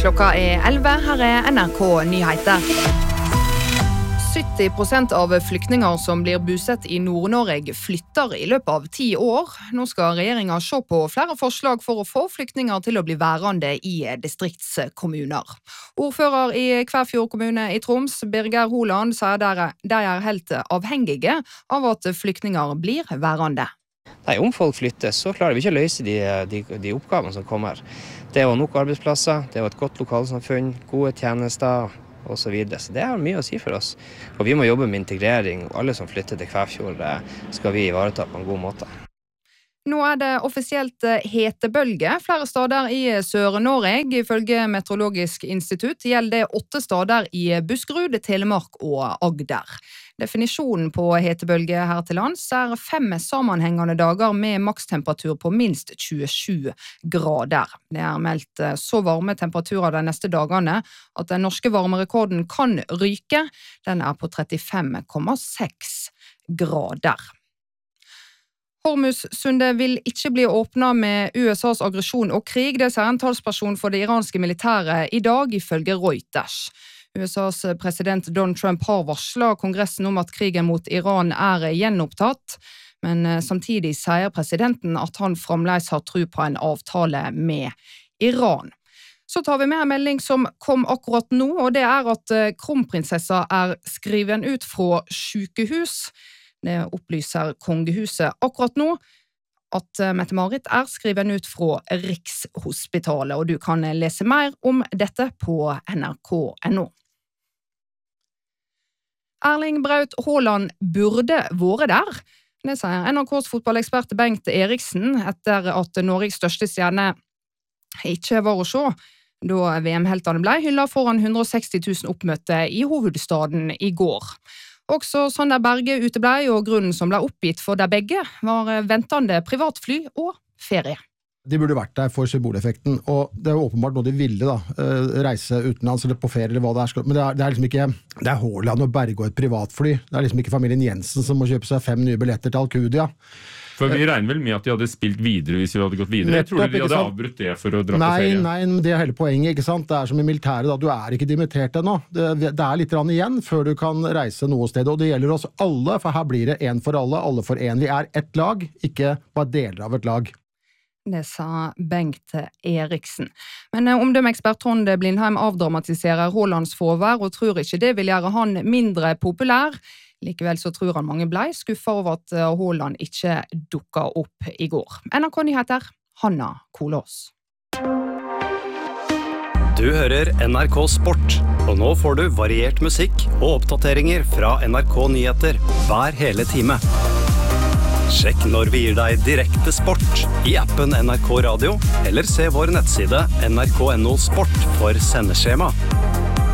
Klokka 11, her NRK Nyheter. 70% av flyktninger som blir bosatt i Nord-Norge flytter i løpet av 10 år. Nå skal regjeringen se på flere forslag for å få flyktninger til å bli værende i distriktskommuner. Ordfører i Kvæfjord kommune i Troms, Birger Holand, sier de helt avhengige av at flyktninger blir værende. Nei, om folk flyttes, så klarer vi ikke å løse de oppgavene som kommer. Det er jo nok arbeidsplasser, det er jo et godt lokalsamfunn, gode tjenester og så videre. Så det har mye å si for oss. Og vi må jobbe med integrering, og alle som flytter til Kvæfjord skal vi ivareta på en god måte. Nå det offisielt hetebølge flere steder i Sør-Norge. Ifølge Meteorologisk institutt gjelder det 8 steder i Buskerud, Telemark og Agder. Definisjonen på hetebølge her til lands 5 sammenhengende dager med makstemperatur på minst 27 grader. Det meldt så varme temperaturer de neste dagene at den norske varmerekorden kan ryke. Den på 35,6 grader. Hormuzsundet vil ikke bli åpnet med USAs aggresjon og krig, det sier en talsperson for det iranske militæret i dag, ifølge Reuters. USAs president Donald Trump har varslet Kongressen om at krigen mot Iran gjenopptatt, men samtidig sier presidenten at han fremdeles har tro på en avtale med Iran. Så tar vi med en melding som kom akkurat nå, og det at kronprinsessa skriven ut fra sykehus. Det opplyser kongehuset akkurat nå, at Mette-Marit skriven ut fra Rikshospitalet, og du kan lese mer om dette på nrk.no. Erling Braut Haaland burde vært der. Det sier NRKs fotballekspert Bengt Eriksen etter at Norges største stjerne ikke var å se, da VM-heltene ble hyllet foran 160 000 oppmøtte i hovedstaden i går. Også Sander Berge uteblei, og grunnen som ble oppgitt for de begge var ventende privatfly og ferie. De burde vært der for symboleffekten, og det jo åpenbart noe de ville da, reise utenlands eller på ferie eller hva det men det liksom ikke, det Haaland og Berge og et privatfly, det liksom ikke familien Jensen som må kjøpe seg 5 nye billetter til Alcudia. For vi regner vel med at de hadde spilt videre hvis vi hadde gått videre. Jeg tror de hadde avbrutt det for å dra på ferie. Nei, men det hele poenget, ikke sant? Det som i militæret da, du ikke dimittert ennå. Det litt igjen før du kan reise noe sted, og det gjelder oss alle, for her blir det en for alle for en. Vi ett lag, ikke bare deler av et lag. Det sa Bengt Eriksen. Men omdømmeekspert Trond Blindheim avdramatiserer Haalands fravær og tror ikke det vil gjøre han mindre populær. Likevel så tror han mange ble skuffet over at Haaland ikke dukket opp i går. NRK Nyheter, Hanna Kolås. Du hører NRK Sport, og nå får du variert musikk og oppdateringer fra NRK Nyheter hver hele time. Sjekk når vi gir deg direkte sport i appen NRK Radio, eller se vår nettside nrk.no sport for sendeskjema.